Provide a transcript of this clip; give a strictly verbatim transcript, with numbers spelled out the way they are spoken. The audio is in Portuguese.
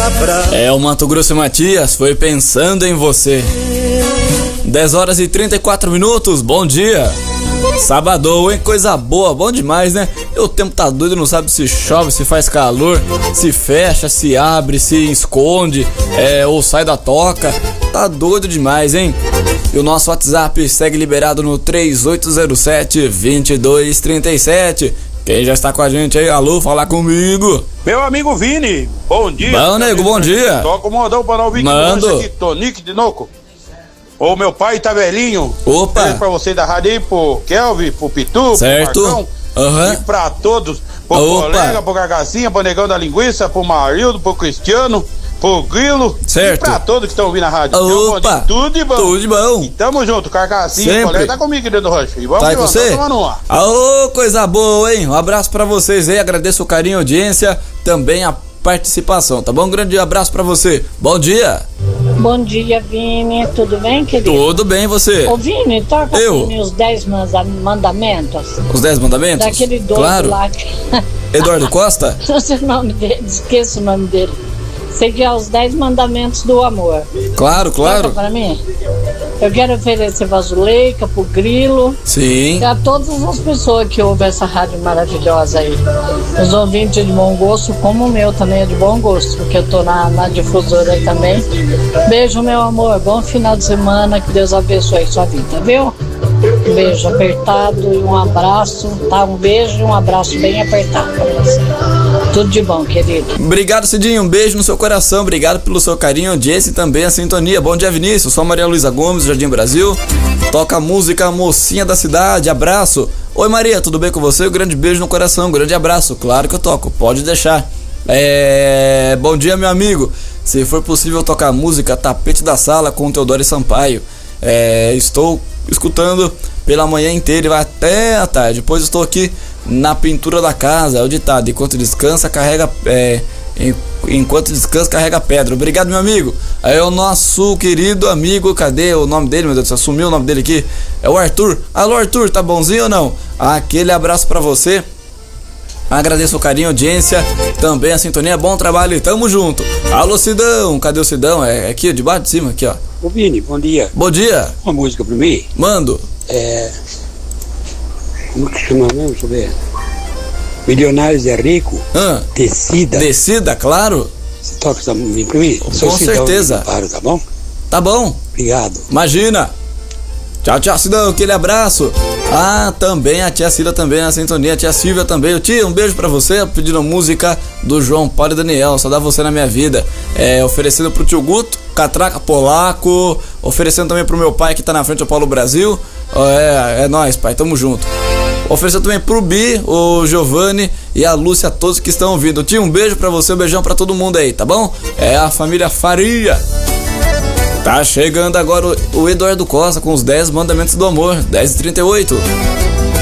É, o Mato Grosso e Matias foi pensando em você. dez horas e trinta e quatro minutos, bom dia. Sabadão, hein? Coisa boa, bom demais, né? E o tempo tá doido, não sabe se chove, se faz calor, se fecha, se abre, se esconde, é, ou sai da toca. Tá doido demais, hein? E o nosso WhatsApp segue liberado no três oito zero sete, dois dois três sete. Quem já está com a gente aí, alô, falar comigo. Meu amigo Vini, bom dia. Bom, nego, bom dia. Toca o modão para não ouvir Mando. aqui, Tonique de Noco. Ô, meu pai tá velhinho. Opa. Beijo pra você da rádio aí, pro Kelvin, pro Pitu, certo. pro Marcão. Uhum. E pra todos, pro Opa. colega, pro Gagacinha, pro Negão da Linguiça, pro Marildo, pro Cristiano, pro Grilo. Certo. E pra todos que estão ouvindo a rádio. Opa. Então, tudo de bom. Tudo de bom. E tamo junto, Carcassinha, sempre. O colega tá comigo aqui dentro do rancho. E vamos tá que com vamos, você? vamos lá. Alô, coisa boa, hein? Um abraço pra vocês aí, agradeço o carinho, a audiência, também a participação, tá bom? Um grande abraço pra você. Bom dia. Bom dia, Vini. Tudo bem, querido? Tudo bem, você? Ô, Vini, toca Eu. Vini, os dez manda- mandamentos. Os dez mandamentos? Daquele doido claro. lá. Que... Eduardo Costa? Não sei o nome dele, esqueço o nome dele. Sei que é os dez mandamentos do amor. Claro, claro. Toca pra mim? Eu quero oferecer pra Zuleika, pro Grilo. Sim. E a todas as pessoas que ouvem essa rádio maravilhosa aí. Os ouvintes de bom gosto, como o meu também é de bom gosto, porque eu tô na, na difusora aí também. Beijo, meu amor. Bom final de semana. Que Deus abençoe sua vida, viu? Um beijo apertado e um abraço, tá? Um beijo e um abraço bem apertado pra você. Tudo de bom, querido. Obrigado, Cidinho. Um beijo no seu coração. Obrigado pelo seu carinho, audiência e também a sintonia. Bom dia, Vinícius. Sou a Maria Luísa Gomes, Jardim Brasil. Toca a música Mocinha da Cidade. Abraço. Oi, Maria, tudo bem com você? Um grande beijo no coração, um grande abraço. Claro que eu toco, pode deixar. É... Bom dia, meu amigo. Se for possível tocar a música Tapete da Sala com Teodoro Sampaio. É... Estou escutando pela manhã inteira e vai até a tarde. Depois estou aqui na pintura da casa. É o ditado: enquanto descansa, carrega é, enquanto descansa, carrega pedra. Obrigado, meu amigo. Aí é o nosso querido amigo. Cadê o nome dele, meu Deus do céu? Sumiu o nome dele aqui. É o Arthur. Alô, Arthur, tá bonzinho ou não? Aquele abraço pra você. Agradeço o carinho, a audiência, também a sintonia. Bom trabalho e tamo junto. Alô, Sidão. Cadê o Sidão? É aqui, de baixo, de cima, aqui, ó. Ô, Vini, bom dia. Bom dia. Uma música pra mim? Mando. É... Como que chama mesmo? Deixa eu ver. Milionários é Rico. Ah, Descida. Descida, claro. Você toca essa música pra mim? Com Sou certeza. Cidão, paro, tá bom? Tá bom. Obrigado. Imagina. Tchau, tchau, Sidão. Aquele abraço. Ah, também a tia Cida também na sintonia. A tia Silvia também. O tio, um beijo pra você. Pedindo música do João Paulo e Daniel. Só dá você na minha vida. É, oferecendo pro tio Guto, Catraca Polaco. Oferecendo também pro meu pai que tá na frente do Paulo Brasil. É, é nóis, pai. Tamo junto. Oferecendo também pro Bi, o Giovanni e a Lúcia, todos que estão ouvindo. Tio, um beijo pra você. Um beijão pra todo mundo aí, tá bom? É a família Faria. Tá chegando agora o, o Eduardo Costa com os dez mandamentos do amor, dez e trinta e oito.